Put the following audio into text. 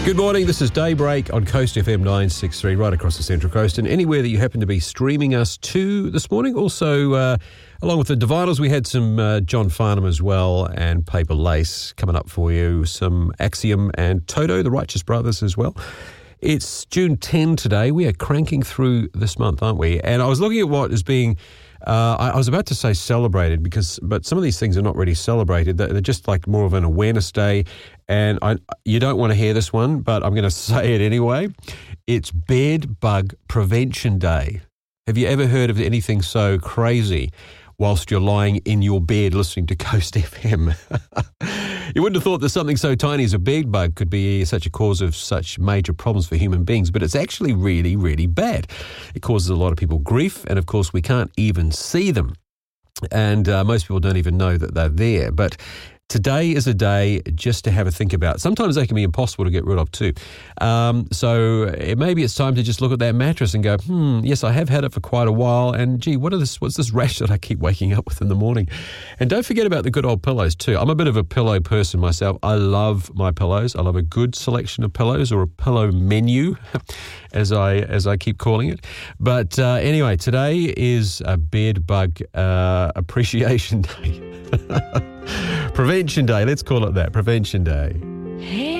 Good morning, this is Daybreak on Coast FM 963 right across the Central Coast and anywhere that you happen to be streaming us to this morning. Also, along with the Dividers, we had some John Farnham as well and Paper Lace coming up for you, some Axiom and Toto, the Righteous Brothers as well. It's June 10 today. We are cranking through this month, aren't we? And I was looking at what is being... I was about to say celebrated, but some of these things are not really celebrated. They're just like more of an awareness day. And you don't want to hear this one, but I'm going to say it anyway. It's Bed Bug Prevention Day. Have you ever heard of anything so crazy whilst you're lying in your bed listening to Coast FM? You wouldn't have thought that something so tiny as a bed bug could be such a cause of such major problems for human beings, but it's actually really, really bad. It causes a lot of people grief, and of course we can't even see them. And most people don't even know that they're there. But today is a day just to have a think about. Sometimes they can be impossible to get rid of too. So maybe it's time to just look at that mattress and go, yes, I have had it for quite a while. And gee, what's this rash that I keep waking up with in the morning? And don't forget about the good old pillows too. I'm a bit of a pillow person myself. I love my pillows. I love a good selection of pillows, or a pillow menu, as I keep calling it. But anyway, today is a Bed Bug Appreciation Day. Prevention Day, let's call it that, Prevention Day. Hey.